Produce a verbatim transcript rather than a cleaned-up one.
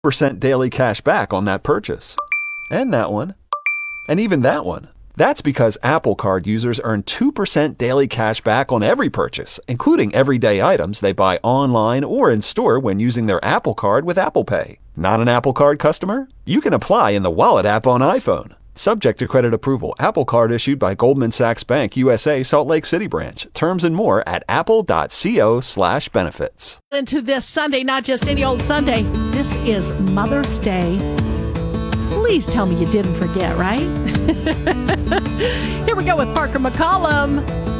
percent daily cash back on that purchase. And that one. And even that one. That's because Apple Card users earn two percent daily cash back on every purchase, including everyday items they buy online or in store when using their Apple Card with Apple Pay. Not an Apple Card customer? You can apply in the Wallet app on iPhone. Subject to credit approval. Apple Card issued by Goldman Sachs Bank, U S A, Salt Lake City branch. Terms and more at apple.co slash benefits. Into this Sunday, not just any old Sunday. This is Mother's Day. Please tell me you didn't forget, right? Here we go with Parker McCollum.